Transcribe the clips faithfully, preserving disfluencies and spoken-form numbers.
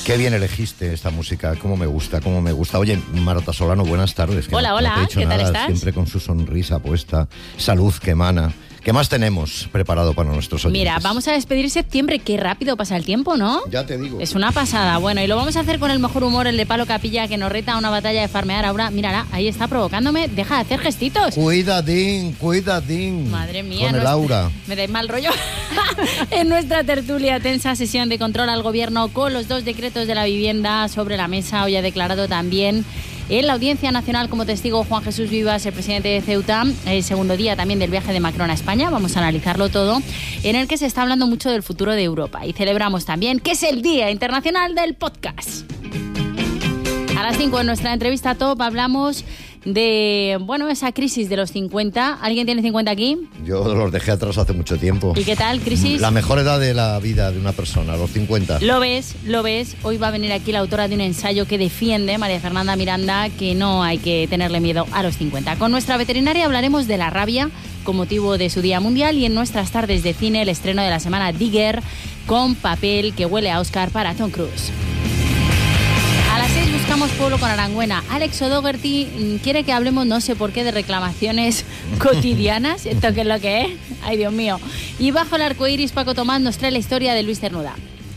Qué bien elegiste esta música, cómo me gusta, cómo me gusta. Oye, Marta Solano, buenas tardes. Hola, no, hola, no te he dicho ¿qué tal nada, estás? Siempre con su sonrisa puesta, salud que emana. ¿Qué más tenemos preparado para nuestros oyentes? Mira, vamos a despedir septiembre. Qué rápido pasa el tiempo, ¿no? Ya te digo. Es una pasada. Bueno, y lo vamos a hacer con el mejor humor, el de Palo Capilla, que nos reta a una batalla de farmear. Ahora, mírala, ahí está provocándome. Deja de hacer gestitos. Cuidadín, cuidadín. Madre mía. Con el nuestra- aura. Me dais mal rollo. En nuestra tertulia, tensa sesión de control al gobierno con los dos decretos de la vivienda sobre la mesa. Hoy ha declarado también en la Audiencia Nacional como testigo Juan Jesús Vivas, el presidente de Ceuta, el segundo día también del viaje de Macron a España. Vamos a analizarlo todo, en el que se está hablando mucho del futuro de Europa. Y celebramos también que es el Día Internacional del Podcast. A las cinco en nuestra entrevista top hablamos de, bueno, esa crisis de los cincuenta. ¿Alguien tiene cincuenta aquí? Yo los dejé atrás hace mucho tiempo. ¿Y qué tal, crisis? La mejor edad de la vida de una persona, los cincuenta. Lo ves, lo ves. Hoy va a venir aquí la autora de un ensayo que defiende, María Fernanda Miranda, que no hay que tenerle miedo a los cincuenta. Con nuestra veterinaria hablaremos de la rabia con motivo de su Día Mundial, y en nuestras tardes de cine el estreno de la semana Digger, con papel que huele a Oscar para Tom Cruise. A las seis buscamos pueblo con Arangüena. Alex O'Dougherty quiere que hablemos, no sé por qué, de reclamaciones cotidianas. ¿Esto qué es lo que es? Ay, Dios mío. Y bajo el arco iris, Paco Tomás nos trae la historia de Luis Cernuda.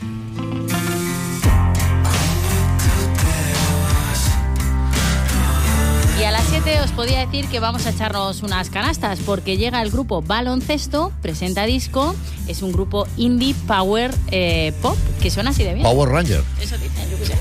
Y a las siete os podía decir que vamos a echarnos unas canastas, porque llega el grupo Baloncesto, presenta disco. Es un grupo indie power eh, pop que suena así de bien. Power Ranger. Eso dicen, yo qué sé.